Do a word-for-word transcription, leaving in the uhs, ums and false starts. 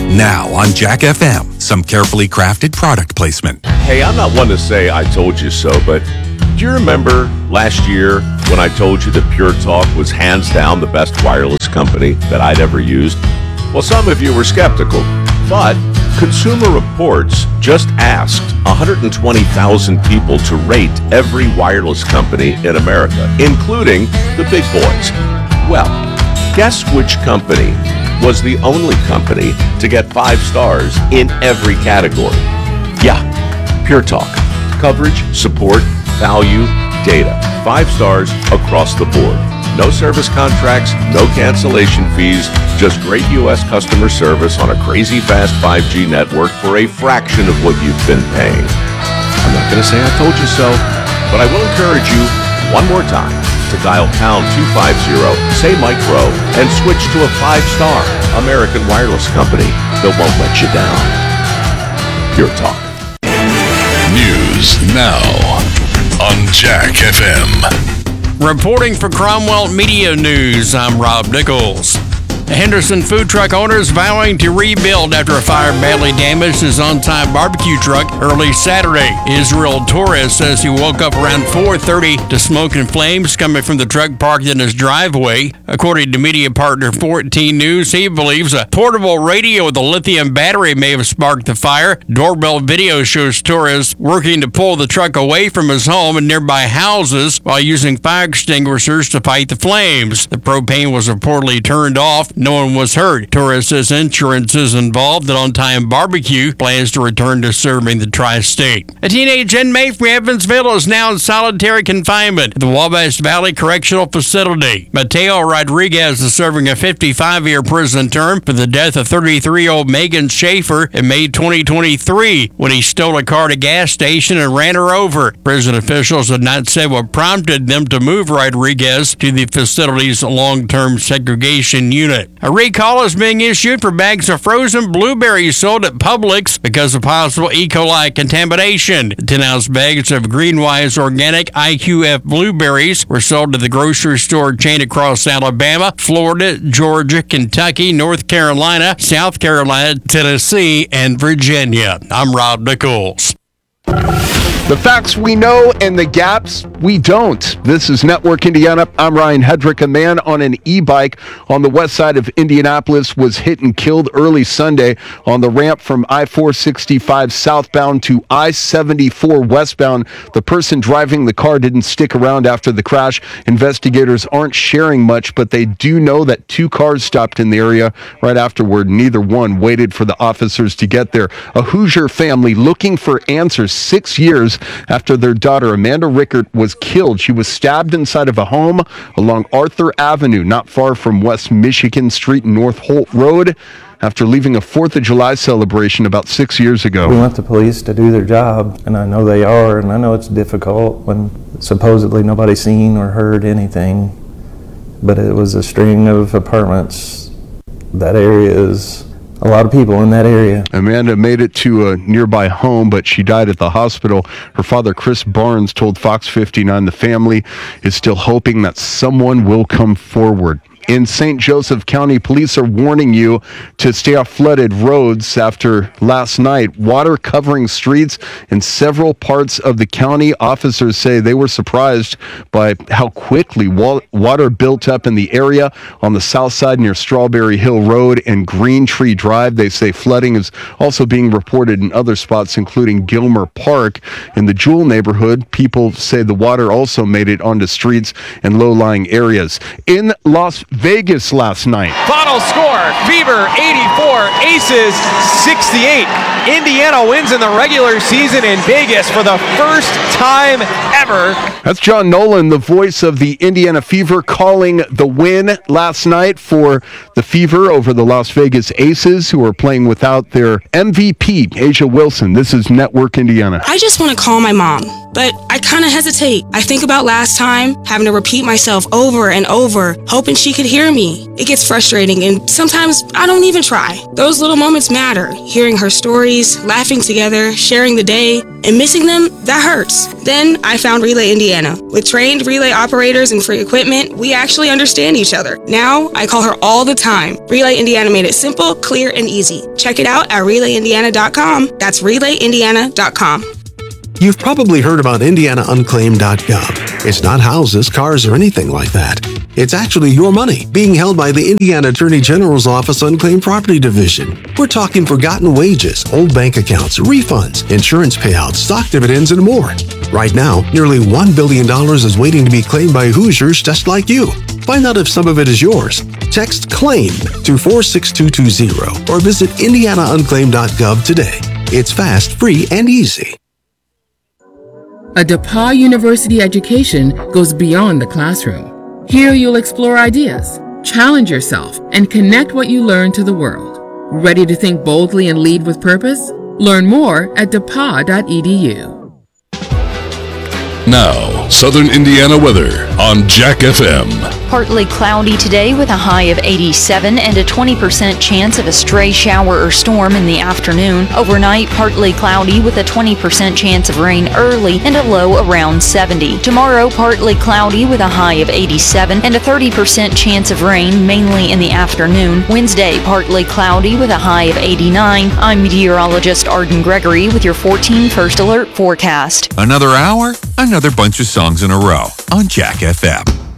Now on Jack F M, some carefully crafted product placement. Hey, I'm not one to say I told you so, but do you remember last year when I told you that Pure Talk was hands down the best wireless company that I'd ever used? Well, some of you were skeptical, but Consumer Reports just asked one hundred twenty thousand people to rate every wireless company in America, including the big boys. Well, guess which company was the only company to get five stars in every category? Yeah, Pure Talk. Coverage, support, value, data. Five stars across the board. No service contracts, no cancellation fees, just great U S customer service on a crazy fast five G network for a fraction of what you've been paying. I'm not going to say I told you so, but I will encourage you one more time to dial pound two fifty, say Micro, and switch to a five-star American wireless company that won't let you down. Pure Talk. News now on Jack F M. Reporting for Cromwell Media News, I'm Rob Nichols. Henderson food truck owners vowing to rebuild after a fire badly damaged his on-time barbecue truck early Saturday. Israel Torres says he woke up around four thirty to smoke and flames coming from the truck parked in his driveway. According to media partner fourteen News, he believes a portable radio with a lithium battery may have sparked the fire. Doorbell video shows Torres working to pull the truck away from his home and nearby houses while using fire extinguishers to fight the flames. The propane was reportedly turned off. No one was hurt. Torres says insurance is involved and On Time Barbecue plans to return to serving the tri-state. A teenage inmate from Evansville is now in solitary confinement at the Wabash Valley Correctional Facility. Mateo Rodriguez is serving a fifty-five-year prison term for the death of thirty-three-year-old Megan Schaefer in May twenty twenty-three when he stole a car at a gas station and ran her over. Prison officials have not said what prompted them to move Rodriguez to the facility's long-term segregation unit. A recall is being issued for bags of frozen blueberries sold at Publix because of possible E. coli contamination. The ten-ounce bags of Greenwise Organic I Q F blueberries were sold to the grocery store chain across Alabama, Florida, Georgia, Kentucky, North Carolina, South Carolina, Tennessee, and Virginia. I'm Rob Nichols. The facts we know and the gaps we don't. This is Network Indiana. I'm Ryan Hedrick. A man on an e-bike on the west side of Indianapolis was hit and killed early Sunday on the ramp from I four sixty-five southbound to I seventy-four westbound. The person driving the car didn't stick around after the crash. Investigators aren't sharing much, but they do know that two cars stopped in the area right afterward. Neither one waited for the officers to get there. A Hoosier family looking for answers six years after their daughter, Amanda Rickert, was killed. She was stabbed inside of a home along Arthur Avenue, not far from West Michigan Street and North Holt Road, after leaving a fourth of July celebration about six years ago. We want the police to do their job, and I know they are, and I know it's difficult when supposedly nobody's seen or heard anything, but it was a string of apartments. That area is a lot of people in that area. Amanda made it to a nearby home, but she died at the hospital. Her father, Chris Barnes, told Fox fifty-nine the family is still hoping that someone will come forward. In Saint Joseph County, police are warning you to stay off flooded roads after last night. Water covering streets in several parts of the county. Officers say they were surprised by how quickly wa- water built up in the area on the south side near Strawberry Hill Road and Green Tree Drive. They say flooding is also being reported in other spots, including Gilmer Park. In the Jewel neighborhood, people say the water also made it onto streets and low-lying areas. In Las Vegas last night. Final score, Fever eighty-four, Aces sixty-eight. Indiana wins in the regular season in Vegas for the first time ever. That's John Nolan, the voice of the Indiana Fever, calling the win last night for the Fever over the Las Vegas Aces, who are playing without their M V P, Asia Wilson. This is Network Indiana. I just want to call my mom, but I kind of hesitate. I think about last time, having to repeat myself over and over, hoping she could hear me. It gets frustrating, and sometimes I don't even try. Those little moments matter. Hearing her stories, laughing together, sharing the day, and missing them, that hurts. Then I found Relay Indiana. With trained relay operators and free equipment, we actually understand each other. Now, I call her all the time. Relay Indiana made it simple, clear, and easy. Check it out at relay indiana dot com. That's relay indiana dot com. You've probably heard about indiana unclaimed dot gov. It's not houses, cars, or anything like that. It's actually your money being held by the Indiana Attorney General's Office Unclaimed Property Division. We're talking forgotten wages, old bank accounts, refunds, insurance payouts, stock dividends, and more. Right now, nearly one billion dollars is waiting to be claimed by Hoosiers just like you. Find out if some of it is yours. Text CLAIM to four six two two zero or visit indiana unclaimed dot gov today. It's fast, free, and easy. A DePauw University education goes beyond the classroom. Here you'll explore ideas, challenge yourself, and connect what you learn to the world. Ready to think boldly and lead with purpose? Learn more at d e p a w dot e d u. Now, Southern Indiana weather on Jack F M. Partly cloudy today with a high of eighty-seven and a twenty percent chance of a stray shower or storm in the afternoon. Overnight, partly cloudy with a twenty percent chance of rain early and a low around seventy. Tomorrow, partly cloudy with a high of eighty-seven and a thirty percent chance of rain mainly in the afternoon. Wednesday, partly cloudy with a high of eighty-nine. I'm meteorologist Arden Gregory with your fourteen First Alert forecast. Another hour, another bunch of songs in a row on Jack F M.